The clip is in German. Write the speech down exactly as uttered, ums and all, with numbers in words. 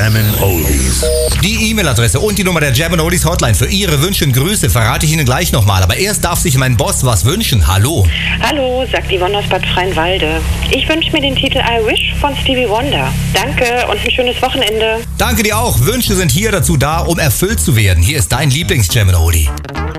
Jammin' Oldies. Die E-Mail-Adresse und die Nummer der Jammin' Oldies Hotline für Ihre Wünsche und Grüße verrate ich Ihnen gleich nochmal. Aber erst darf sich mein Boss was wünschen. Hallo. Hallo, sagt Yvonne aus Bad Freienwalde. Ich wünsche mir den Titel I Wish von Stevie Wonder. Danke und ein schönes Wochenende. Danke dir auch. Wünsche sind hier dazu da, um erfüllt zu werden. Hier ist dein Lieblings-Jammin' Oldie.